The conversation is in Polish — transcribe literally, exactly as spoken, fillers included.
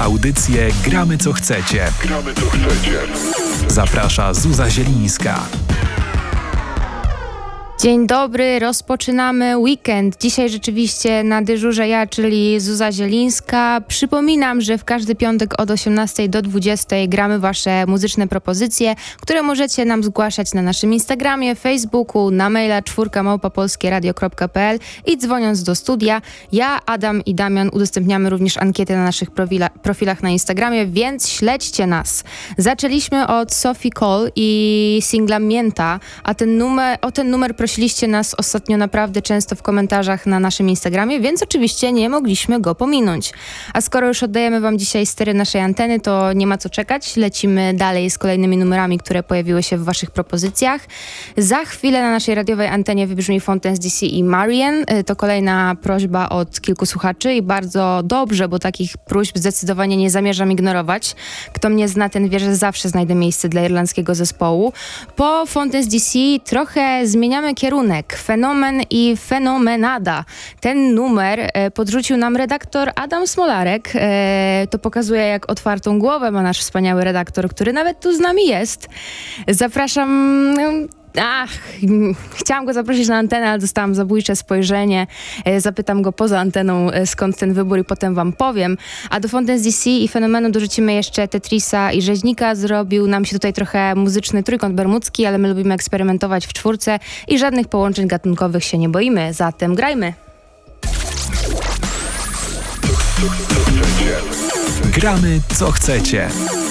Audycję Gramy co chcecie. Gramy co chcecie. Zaprasza Zuza Zielińska. Dzień dobry, rozpoczynamy weekend. Dzisiaj rzeczywiście na dyżurze ja, czyli Zuza Zielińska. Przypominam, że w każdy piątek od osiemnastej do dwudziestej gramy wasze muzyczne propozycje, które możecie nam zgłaszać na naszym Instagramie, Facebooku, na maila czwórka małpa polskieradio kropka pe el i dzwoniąc do studia. Ja, Adam i Damian udostępniamy również ankiety na naszych profila, profilach na Instagramie, więc śledźcie nas. Zaczęliśmy od Sophie Cole i singla Mięta, a ten numer, o ten numer prosiliście nas ostatnio naprawdę często w komentarzach na naszym Instagramie, więc oczywiście nie mogliśmy go pominąć. A skoro już oddajemy wam dzisiaj stery naszej anteny, to nie ma co czekać. Lecimy dalej z kolejnymi numerami, które pojawiły się w waszych propozycjach. Za chwilę na naszej radiowej antenie wybrzmi Fontaine's D C i Marian. To kolejna prośba od kilku słuchaczy i bardzo dobrze, bo takich próśb zdecydowanie nie zamierzam ignorować. Kto mnie zna, ten wie, że zawsze znajdę miejsce dla irlandzkiego zespołu. Po Fontaine's D C trochę zmieniamy kierunek. Fenomen i Fenomenada. Ten numer e, podrzucił nam redaktor Adam Smolarek. E, to pokazuje, jak otwartą głowę ma nasz wspaniały redaktor, który nawet tu z nami jest. Zapraszam... Ach, chciałam go zaprosić na antenę, ale dostałam zabójcze spojrzenie. E, zapytam go poza anteną, e, skąd ten wybór i potem wam powiem. A do Fontaine's D C i Fenomenu dorzucimy jeszcze Tetrisa i Rzeźnika. Zrobił nam się tutaj trochę muzyczny trójkąt bermudzki, ale my lubimy eksperymentować w czwórce i żadnych połączeń gatunkowych się nie boimy. Zatem grajmy. Gramy co chcecie.